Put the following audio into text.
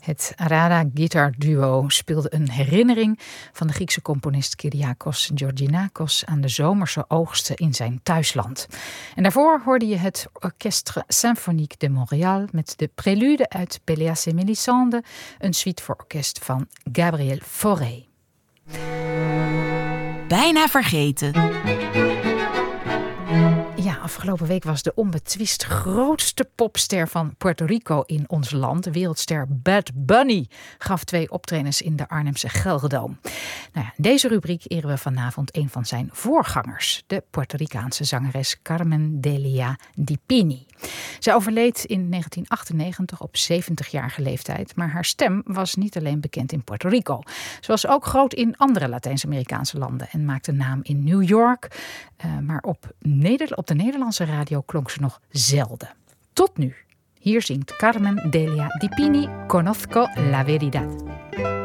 Het Rara Guitar Duo speelde een herinnering van de Griekse componist Kyriakos Georgianakos aan de zomerse oogsten in zijn thuisland. En daarvoor hoorde je het Orchestre Symphonique de Montréal met de prelude uit Pelléas et Mélisande, een suite voor orkest van Gabriel Fauré. Bijna vergeten. Ja, afgelopen week was de onbetwist grootste popster van Puerto Rico in ons land. De wereldster Bad Bunny gaf 2 optredens in de Arnhemse Gelredome. Nou ja, in deze rubriek eren we vanavond een van zijn voorgangers. De Puerto Ricaanse zangeres Carmen Delia Dipini. Zij overleed in 1998 op 70-jarige leeftijd. Maar haar stem was niet alleen bekend in Puerto Rico. Ze was ook groot in andere Latijns-Amerikaanse landen en maakte naam in New York. Maar op de Nederlandse radio klonk ze nog zelden. Tot nu. Hier zingt Carmen Delia Dipini Conozco la Verdad.